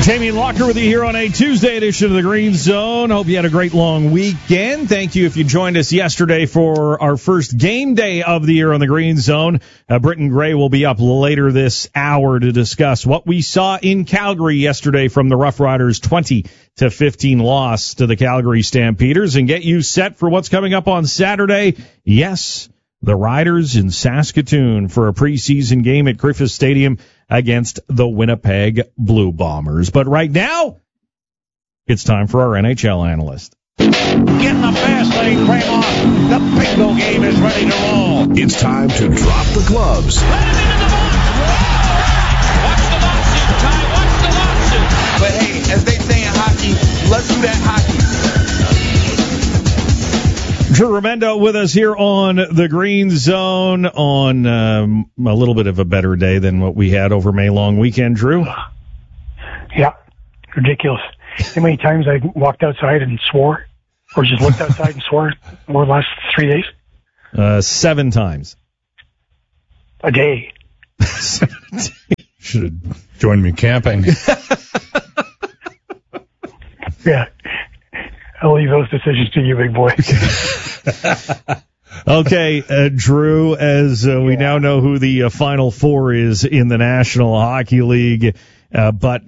Jamie Locker with you here on a Tuesday edition of the Green Zone. Hope you had a great long weekend. Thank you if you joined us yesterday for our first game day of the year on the Green Zone. Britton Gray will be up later this hour to discuss what we saw in Calgary yesterday from the Rough Riders' 20-15 loss to the Calgary Stampeders and get you set for what's coming up on Saturday. Yes, the Riders in Saskatoon for a preseason game at Griffith Stadium against the Winnipeg Blue Bombers. But right now, it's time for our NHL analyst. Getting the fast lane frame off. The bingo game is ready to roll. It's time to drop the gloves. Let him into the box. Watch the lawsuit, Ty. Watch the lawsuit. But hey, as they say in hockey, let's do that hockey. Drew Remendo with us here on the Green Zone on a little bit of a better day than what we had over May long weekend, Drew. Yeah, ridiculous. How many times I walked outside and swore, or just looked outside and swore over the last 3 days? 7 times. A day. Should have joined me camping. Yeah. I'll leave those decisions to you, big boy. Okay, Drew, as we now know who the Final Four is in the National Hockey League, but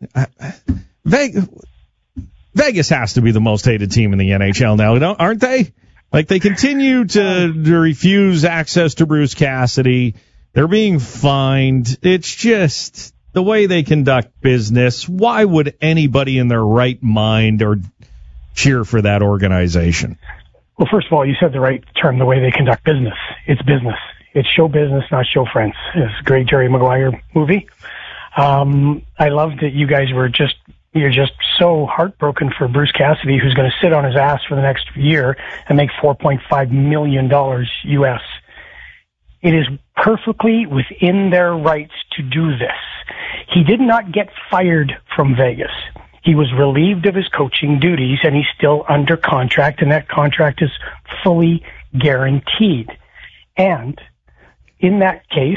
Vegas has to be the most hated team in the NHL now, aren't they? Like, they continue to refuse access to Bruce Cassidy. They're being fined. It's just the way they conduct business. Why would anybody in their right mind or cheer for that organization? Well, first of all, you said the right term, the way they conduct business. It's business. It's show business, not show friends. It's a great Jerry Maguire movie. I love that you guys you're just so heartbroken for Bruce Cassidy, who's going to sit on his ass for the next year and make $4.5 million US. It is perfectly within their rights to do this. He did not get fired from Vegas. He was relieved of his coaching duties, and he's still under contract, and that contract is fully guaranteed. And in that case,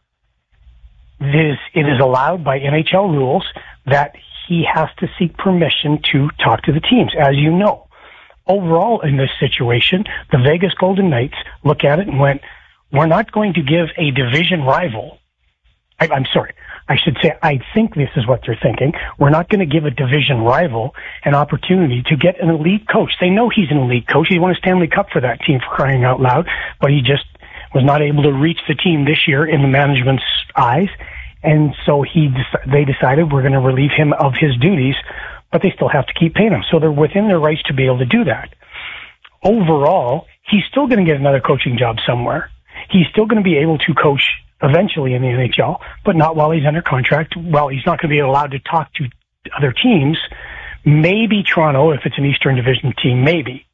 it is allowed by NHL rules that he has to seek permission to talk to the teams. As you know, overall in this situation, the Vegas Golden Knights look at it and went, we're not going to give a division rival. I'm sorry. I should say, I think this is what they're thinking. We're not going to give a division rival an opportunity to get an elite coach. They know he's an elite coach. He won a Stanley Cup for that team, for crying out loud, but he just was not able to reach the team this year in the management's eyes. And so they decided we're going to relieve him of his duties, but they still have to keep paying him. So they're within their rights to be able to do that. Overall, he's still going to get another coaching job somewhere. He's still going to be able to coach eventually in the NHL, but not while he's under contract. Well, he's not going to be allowed to talk to other teams. Maybe Toronto, if it's an Eastern Division team, maybe.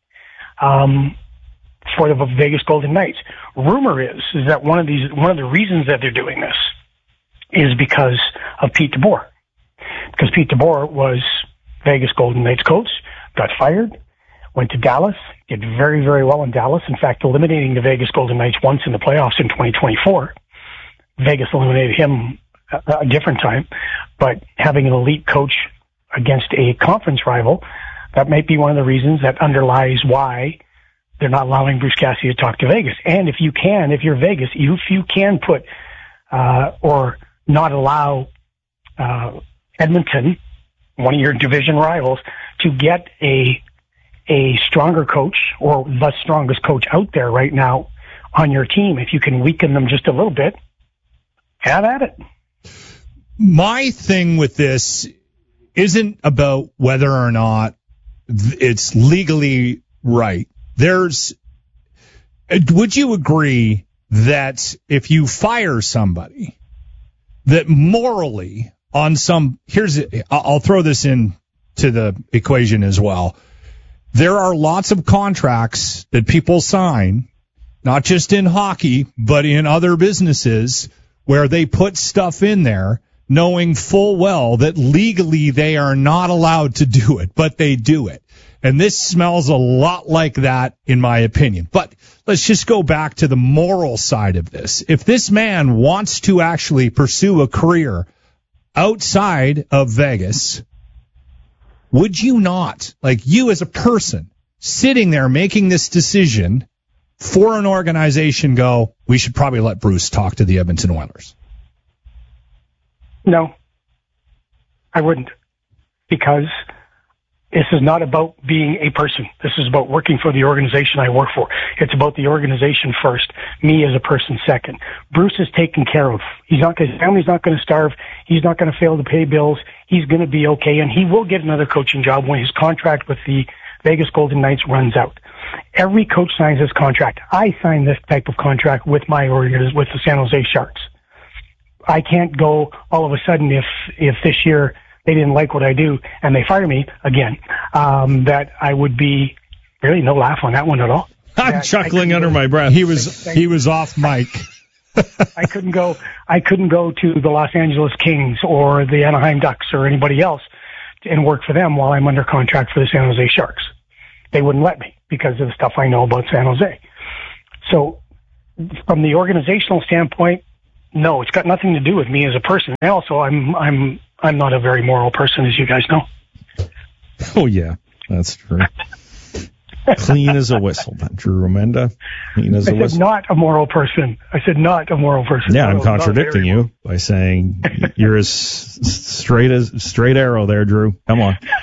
For the Vegas Golden Knights. Rumor is that one of the reasons that they're doing this is because of Pete DeBoer. Because Pete DeBoer was Vegas Golden Knights coach, got fired, went to Dallas, did very, very well in Dallas. In fact, eliminating the Vegas Golden Knights once in the playoffs in 2024. Vegas eliminated him a different time, but having an elite coach against a conference rival, that might be one of the reasons that underlies why they're not allowing Bruce Cassidy to talk to Vegas. And if you're Vegas, if you can put, or not allow, Edmonton, one of your division rivals, to get a stronger coach, or the strongest coach out there right now on your team, if you can weaken them just a little bit, have at it. My thing with this isn't about whether or not it's legally right. Would you agree that if you fire somebody, that morally on I'll throw this into the equation as well. There are lots of contracts that people sign, not just in hockey, but in other businesses, where they put stuff in there knowing full well that legally they are not allowed to do it, but they do it. And this smells a lot like that, in my opinion. But let's just go back to the moral side of this. If this man wants to actually pursue a career outside of Vegas, would you not, like you as a person, sitting there making this decision for an organization go, we should probably let Bruce talk to the Edmonton Oilers? No, I wouldn't, because this is not about being a person. This is about working for the organization I work for. It's about the organization first, me as a person second. Bruce is taken care of. His family's not going to starve. He's not going to fail to pay bills. He's going to be okay, and he will get another coaching job when his contract with the Vegas Golden Knights runs out. Every coach signs this contract. I signed this type of contract with my organization, with the San Jose Sharks. I can't go all of a sudden if this year they didn't like what I do and they fire me again, that I would be really no laugh on that one at all. I'm chuckling under my breath. He was off mic. I couldn't go to the Los Angeles Kings or the Anaheim Ducks or anybody else and work for them while I'm under contract for the San Jose Sharks. They wouldn't let me because of the stuff I know about San Jose. So from the organizational standpoint, no, it's got nothing to do with me as a person. And also, I'm not a very moral person, as you guys know. Oh yeah, that's true. Clean as a whistle, Drew Remenda. Clean as a whistle. I said not a moral person. Yeah, I'm contradicting you by saying you're as straight arrow there, Drew. Come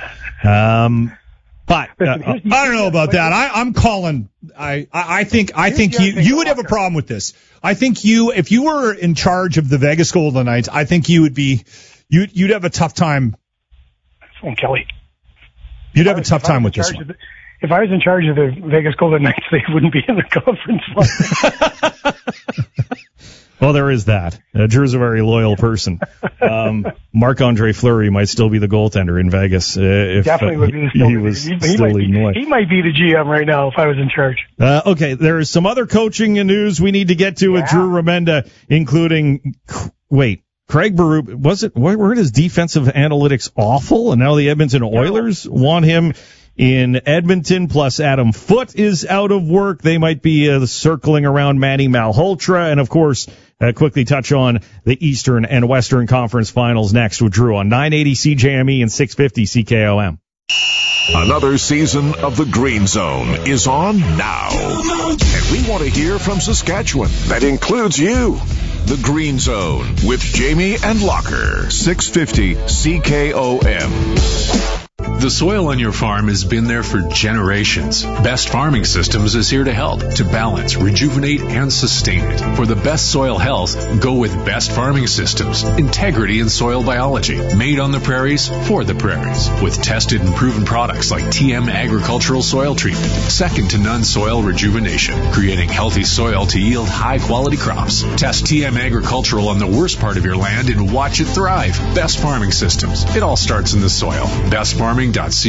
on. But I don't know about that. I'm calling. I think you would have a problem with this. I think if you were in charge of the Vegas Golden Knights, I think you'd have a tough time. Phone Kelly. You'd have a tough time with this one. If I was in charge of the Vegas Golden Knights, they wouldn't be in the conference. Well, there is that. Drew's a very loyal person. Marc-Andre Fleury might still be the goaltender in Vegas if definitely would be he was still leading the way. He might be the GM right now if I was in charge. Okay, there is some other coaching news we need to get to with Drew Remenda, including Craig Berube. Weren't his defensive analytics awful? And now the Edmonton Oilers want him in Edmonton, plus Adam Foote is out of work. They might be circling around Manny Malhotra. And, of course, quickly touch on the Eastern and Western Conference Finals next with Drew on 980 CJME and 650 CKOM. Another season of the Green Zone is on now. And we want to hear from Saskatchewan. That includes you. The Green Zone with Jamie and Locker. 650 CKOM. The soil on your farm has been there for generations. Best Farming Systems is here to help, to balance, rejuvenate, and sustain it. For the best soil health, go with Best Farming Systems. Integrity in soil biology. Made on the prairies, for the prairies. With tested and proven products like TM Agricultural Soil Treatment. Second to none soil rejuvenation. Creating healthy soil to yield high-quality crops. Test TM Agricultural on the worst part of your land and watch it thrive. Best Farming Systems. It all starts in the soil. BestFarming.ca.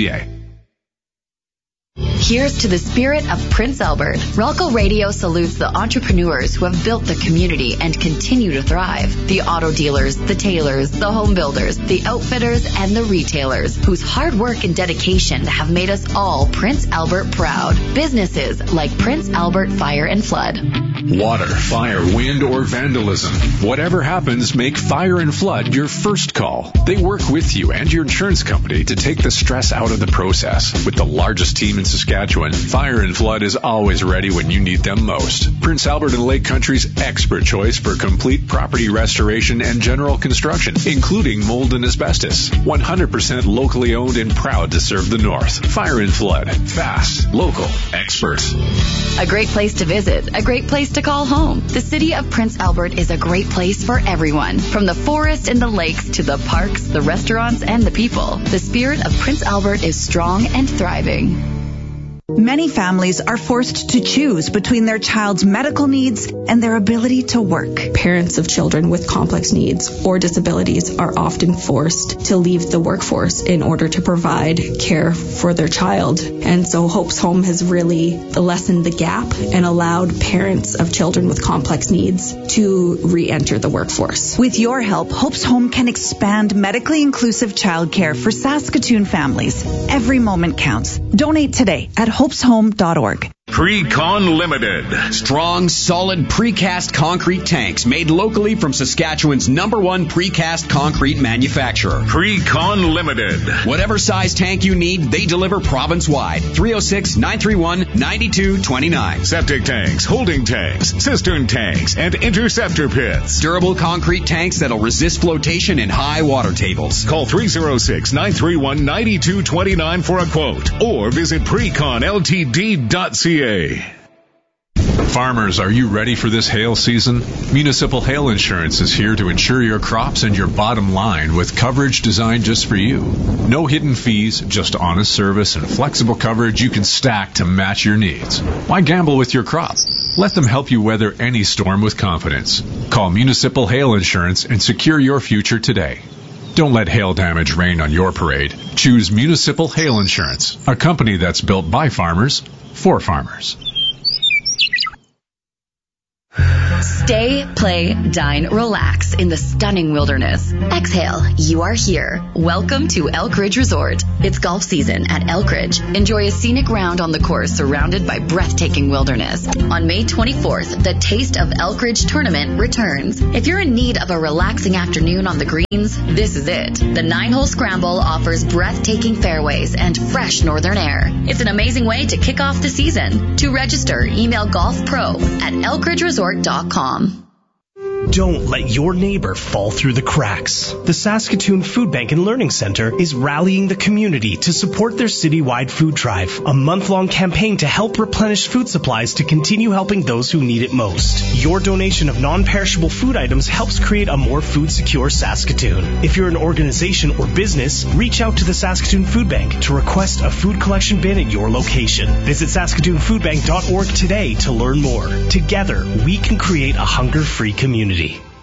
Here's to the spirit of Prince Albert. Relco Radio salutes the entrepreneurs who have built the community and continue to thrive. The auto dealers, the tailors, the home builders, the outfitters, and the retailers whose hard work and dedication have made us all Prince Albert proud. Businesses like Prince Albert Fire and Flood. Water, fire, wind, or vandalism. Whatever happens, make Fire and Flood your first call. They work with you and your insurance company to take the stress out of the process. With the largest team in Saskatchewan, Fire and Flood is always ready when you need them most. Prince Albert and Lake Country's expert choice for complete property restoration and general construction, including mold and asbestos. 100% locally owned and proud to serve the North. Fire and Flood. Fast, local, expert. A great place to visit, a great place to call home. The city of Prince Albert is a great place for everyone. From the forest and the lakes to the parks, the restaurants, and the people. The spirit of Prince Albert is strong and thriving. Many families are forced to choose between their child's medical needs and their ability to work. Parents of children with complex needs or disabilities are often forced to leave the workforce in order to provide care for their child. And so Hope's Home has really lessened the gap and allowed parents of children with complex needs to re-enter the workforce. With your help, Hope's Home can expand medically inclusive childcare for Saskatoon families. Every moment counts. Donate today at hopeshome.org. Precon Limited. Strong, solid precast concrete tanks made locally from Saskatchewan's #1 precast concrete manufacturer. Precon Limited. Whatever size tank you need, they deliver province-wide. 306-931-9229. Septic tanks, holding tanks, cistern tanks, and interceptor pits. Durable concrete tanks that'll resist flotation in high water tables. Call 306-931-9229 for a quote or visit preconltd.ca. Farmers, are you ready for this hail season? Municipal Hail Insurance is here to insure your crops and your bottom line with coverage designed just for you. No hidden fees, just honest service and flexible coverage you can stack to match your needs. Why gamble with your crop? Let them help you weather any storm with confidence. Call Municipal Hail Insurance and secure your future today. Don't let hail damage rain on your parade. Choose Municipal Hail Insurance, a company that's built by farmers for farmers. Stay, play, dine, relax in the stunning wilderness. Exhale, you are here. Welcome to Elk Ridge Resort. It's golf season at Elk Ridge. Enjoy a scenic round on the course surrounded by breathtaking wilderness. On May 24th, the Taste of Elk Ridge tournament returns. If you're in need of a relaxing afternoon on the greens, this is it. The 9-hole scramble offers breathtaking fairways and fresh northern air. It's an amazing way to kick off the season. To register, email golfpro@elkridgeresort.com. Don't let your neighbor fall through the cracks. The Saskatoon Food Bank and Learning Center is rallying the community to support their citywide food drive, a month-long campaign to help replenish food supplies to continue helping those who need it most. Your donation of non-perishable food items helps create a more food-secure Saskatoon. If you're an organization or business, reach out to the Saskatoon Food Bank to request a food collection bin at your location. Visit saskatoonfoodbank.org today to learn more. Together, we can create a hunger-free community.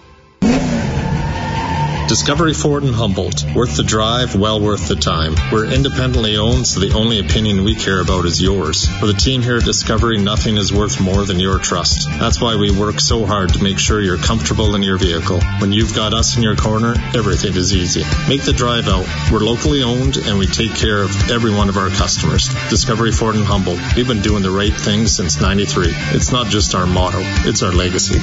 Discovery Ford in Humboldt. Worth the drive, well worth the time. We're independently owned, so the only opinion we care about is yours. For the team here at Discovery, nothing is worth more than your trust. That's why we work so hard to make sure you're comfortable in your vehicle. When you've got us in your corner, everything is easy. Make the drive out. We're locally owned, and we take care of every one of our customers. Discovery Ford in Humboldt. We've been doing the right thing since '93. It's not just our motto, it's our legacy.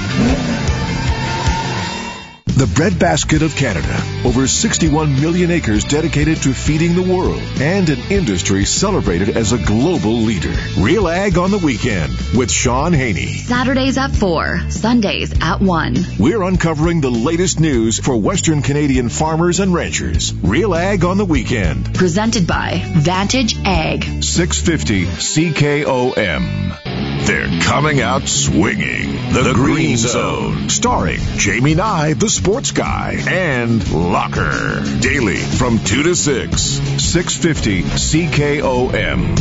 The breadbasket of Canada. Over 61 million acres dedicated to feeding the world. And an industry celebrated as a global leader. Real Ag on the Weekend with Sean Haney. Saturdays at 4, Sundays at 1. We're uncovering the latest news for Western Canadian farmers and ranchers. Real Ag on the Weekend. Presented by Vantage Ag. 650 CKOM. They're coming out swinging. The Green Zone. Starring Jamie Nye, the sports guy, and Locker. Daily from 2 to 6. 650 CKOM.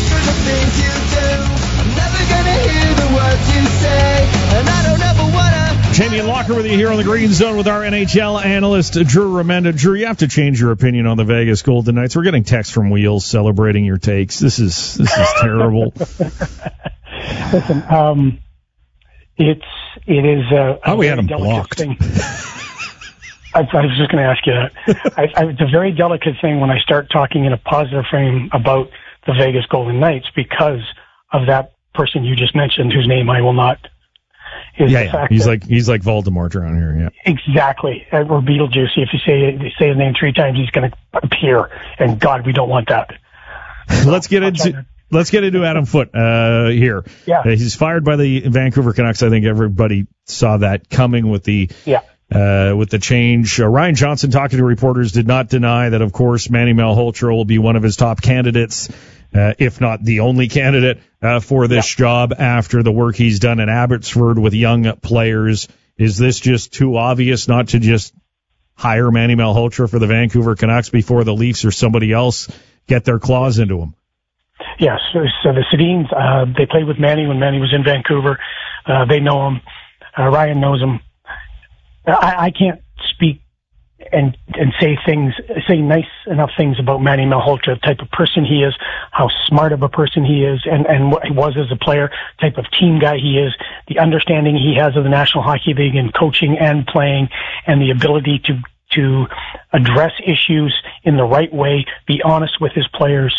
Jamie and Locker with you here on the Green Zone with our NHL analyst, Drew Remenda. Drew, you have to change your opinion on the Vegas Golden Knights. We're getting texts from Wheels celebrating your takes. This is terrible. Listen, it is we had him blocked. Thing. I was just going to ask you that. It's a very delicate thing when I start talking in a positive frame about the Vegas Golden Knights because of that person you just mentioned, whose name I will not. He's like Voldemort around here. Yeah, exactly. Or Beetlejuice. If you say his name 3 times, he's going to appear. And God, we don't want that. Let's get into Adam Foote here. Yeah. He's fired by the Vancouver Canucks. I think everybody saw that coming with the change. Ryan Johnson, talking to reporters, did not deny that, of course, Manny Malhotra will be one of his top candidates, if not the only candidate for this job after the work he's done in Abbotsford with young players. Is this just too obvious not to just hire Manny Malhotra for the Vancouver Canucks before the Leafs or somebody else get their claws into him? Yes, so the Sedins, they played with Manny when Manny was in Vancouver. They know him. Ryan knows him. I can't speak and say nice enough things about Manny Malhotra, the type of person he is, how smart of a person he is, and what he was as a player, type of team guy he is, the understanding he has of the National Hockey League and coaching and playing, and the ability to address issues in the right way, be honest with his players.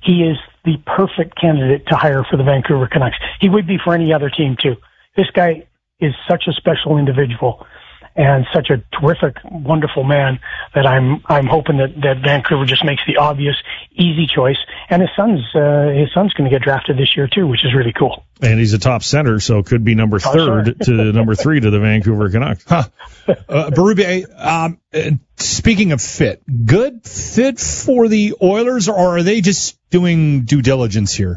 he is the perfect candidate to hire for the Vancouver Canucks. He would be for any other team too. This guy is such a special individual and such a terrific, wonderful man that I'm hoping that Vancouver just makes the obvious, easy choice. And his son's going to get drafted this year too, which is really cool. And he's a top center, so could be number 3rd to number 3 to the Vancouver Canucks. Huh. Berube, speaking of fit, good fit for the Oilers, or are they just doing due diligence here?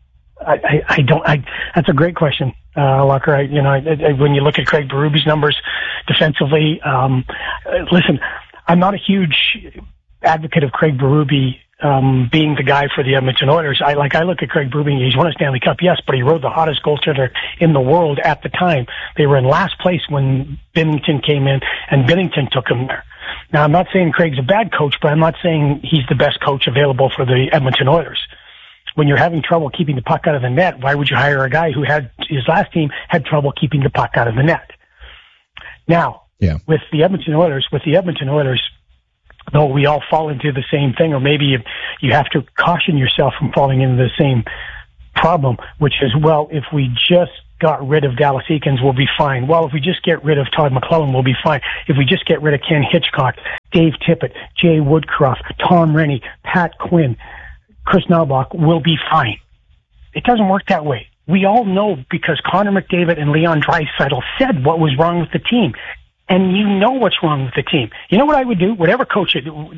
That's a great question, Locker. When you look at Craig Berube's numbers defensively, listen, I'm not a huge advocate of Craig Berube being the guy for the Edmonton Oilers. I look at Craig Berube, he's won a Stanley Cup, yes, but he rode the hottest goaltender in the world at the time. They were in last place when Binnington came in, and Binnington took him there. Now, I'm not saying Craig's a bad coach, but I'm not saying he's the best coach available for the Edmonton Oilers. When you're having trouble keeping the puck out of the net, why would you hire a guy who had his last team had trouble keeping the puck out of the net? Now, with the Edmonton Oilers, though we all fall into the same thing, or maybe you have to caution yourself from falling into the same problem, which is, well, if we just got rid of Dallas Eakins, we'll be fine. Well, if we just get rid of Todd McClellan, we'll be fine. If we just get rid of Ken Hitchcock, Dave Tippett, Jay Woodcroft, Tom Rennie, Pat Quinn, Chris Knobloch, will be fine. It doesn't work that way. We all know, because Connor McDavid and Leon Draisaitl said what was wrong with the team. And you know what's wrong with the team. You know what I would do? Whatever coach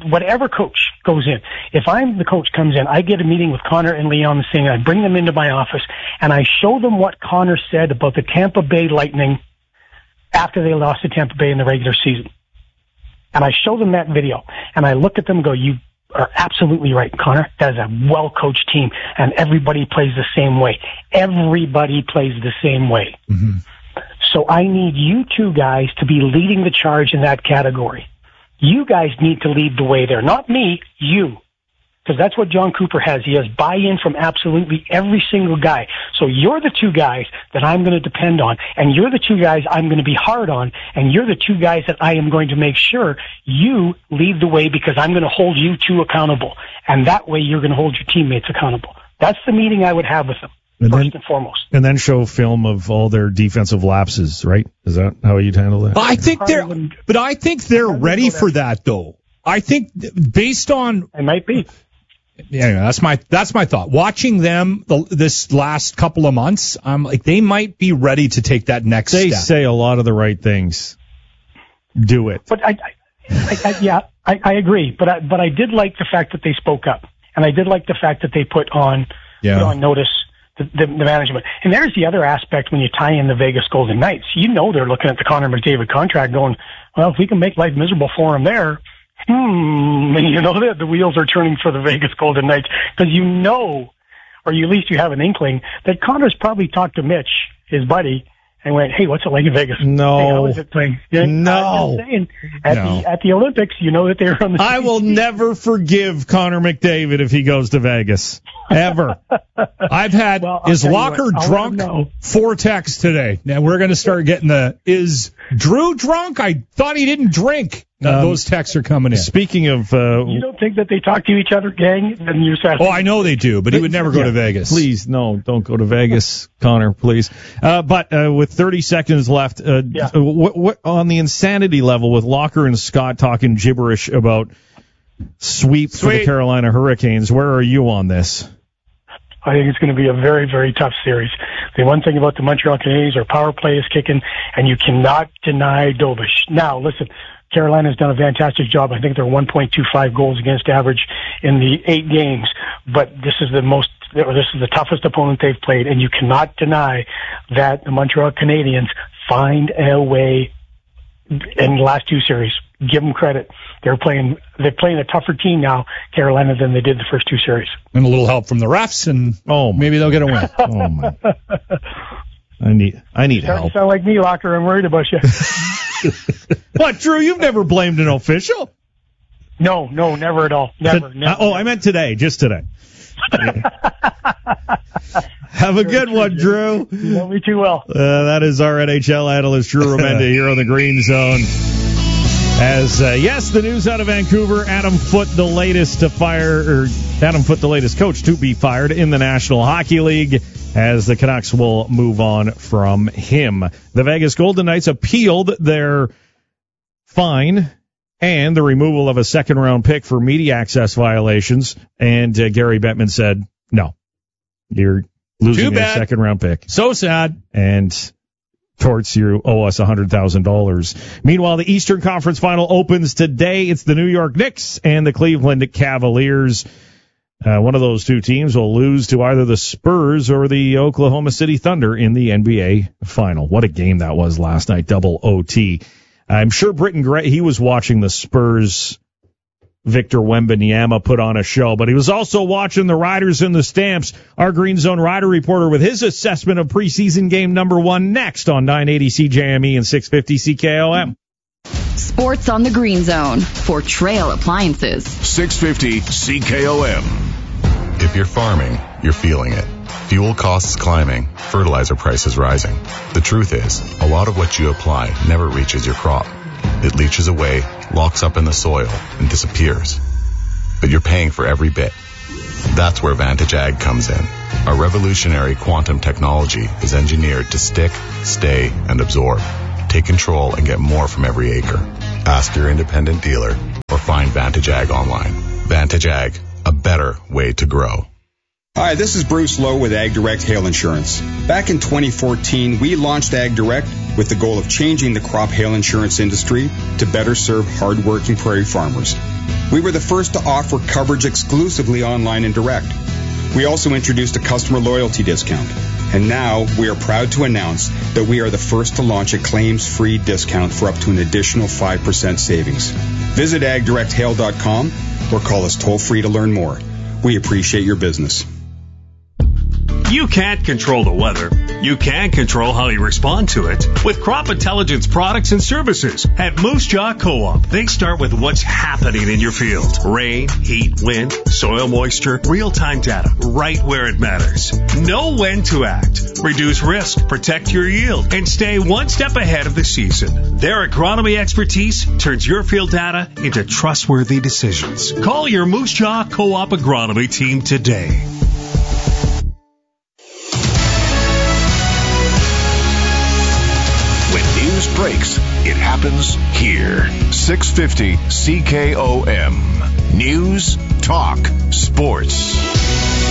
goes in, if I'm the coach comes in, I get a meeting with Connor and Leon this thing, I bring them into my office, and I show them what Connor said about the Tampa Bay Lightning after they lost to Tampa Bay in the regular season. And I show them that video, and I look at them and go, you are absolutely right, Connor. That is a well-coached team, and everybody plays the same way. Everybody plays the same way. Mm-hmm. So I need you two guys to be leading the charge in that category. You guys need to lead the way there. Not me, you. Because that's what John Cooper has. He has buy-in from absolutely every single guy. So you're the two guys that I'm going to depend on, and you're the two guys I'm going to be hard on, and you're the two guys that I am going to make sure you lead the way, because I'm going to hold you two accountable. And that way you're going to hold your teammates accountable. That's the meeting I would have with them. First and foremost. And then show film of all their defensive lapses, right? Is that how you'd handle that? I think they're ready for that, though. I think based on it might be. Yeah, that's my thought. Watching them this last couple of months, I'm like, they might be ready to take that next step. They say a lot of the right things. Do it. But I agree. But I did like the fact that they spoke up, and I did like the fact that they put on notice the management. And there's the other aspect when you tie in the Vegas Golden Knights. You know they're looking at the Connor McDavid contract going, well, if we can make life miserable for him there, and you know that the wheels are turning for the Vegas Golden Knights, because you know, or at least you have an inkling, that Connor's probably talked to Mitch, his buddy, and went, hey, what's it like in Vegas? No. Hey, how is it playing? No. At the Olympics, you know that they were on the I will never forgive Connor McDavid if he goes to Vegas. Ever. I've had, is Locker drunk? 4 texts today. Now we're going to start getting is Drew drunk? I thought he didn't drink. Those texts are coming in. Speaking of... you don't think that they talk to each other, gang? Then you said, I know they do, but he would never go to Vegas. Please, no, don't go to Vegas, Connor, please. But with 30 seconds left, what on the insanity level with Locker and Scott talking gibberish about sweep for the Carolina Hurricanes, where are you on this? I think it's going to be a very, very tough series. The one thing about the Montreal Canadiens, their power play is kicking, and you cannot deny Dobish. Now, listen, Carolina's done a fantastic job. I think they're 1.25 goals against average in the 8 games, but this is the toughest opponent they've played, and you cannot deny that the Montreal Canadiens find a way in the last 2 series. Give them credit. They're playing a tougher team now, Carolina, than they did the first 2 series. And a little help from the refs, and maybe they'll get a win. Oh my! I need help. You sound like me, Locker. I'm worried about you. What, Drew? You've never blamed an official? No, never at all. Never. I meant today, just today. Have a good one, Drew. You know me too well. That is our NHL analyst, Drew Remenda, here on the Green Zone. As, the news out of Vancouver, Adam Foote, the latest to fire, or Adam Foote, the latest coach to be fired in the National Hockey League, as the Canucks will move on from him. The Vegas Golden Knights appealed their fine and the removal of a second-round pick for media access violations, and Gary Bettman said, no, you're losing your second-round pick. So sad. And Torts, you owe us $100,000. Meanwhile, the Eastern Conference Final opens today. It's the New York Knicks and the Cleveland Cavaliers. One of those two teams will lose to either the Spurs or the Oklahoma City Thunder in the NBA Final. What a game that was last night, double OT. I'm sure Britton Gray, he was watching the Spurs Victor Wembanyama put on a show, but he was also watching the Riders and the Stamps. Our Green Zone Rider reporter with his assessment of preseason game number 1 next on 980 CJME and 650 CKOM. Sports on the Green Zone for Trail Appliances. 650 CKOM. If you're farming, you're feeling it. Fuel costs climbing, fertilizer prices rising. The truth is, a lot of what you apply never reaches your crop. It leaches away, locks up in the soil, and disappears. But you're paying for every bit. That's where Vantage Ag comes in. Our revolutionary quantum technology is engineered to stick, stay, and absorb. Take control and get more from every acre. Ask your independent dealer or find Vantage Ag online. Vantage Ag, a better way to grow. Hi, this is Bruce Lowe with Ag Direct Hail Insurance. Back in 2014, we launched Ag Direct with the goal of changing the crop hail insurance industry to better serve hard-working prairie farmers. We were the first to offer coverage exclusively online and direct. We also introduced a customer loyalty discount. And now we are proud to announce that we are the first to launch a claims-free discount for up to an additional 5% savings. Visit agdirecthail.com or call us toll-free to learn more. We appreciate your business. You can't control the weather. You can control how you respond to it with crop intelligence products and services at Moose Jaw Co-op. They start with what's happening in your field. Rain, heat, wind, soil moisture, real-time data, right where it matters. Know when to act. Reduce risk, protect your yield, and stay one step ahead of the season. Their agronomy expertise turns your field data into trustworthy decisions. Call your Moose Jaw Co-op agronomy team today. Breaks. It happens here. 650 CKOM. News, talk, sports.